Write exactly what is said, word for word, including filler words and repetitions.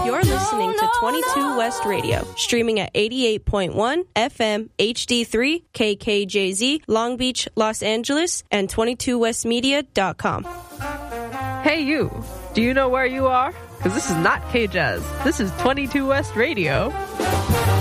You're listening to twenty-two West Radio, streaming at eighty-eight point one F M H D three K K J Z, Long Beach, Los Angeles, and twenty-two west media dot com. Hey you, do you know where you are? Because this is not K-Jazz. This is twenty-two West Radio.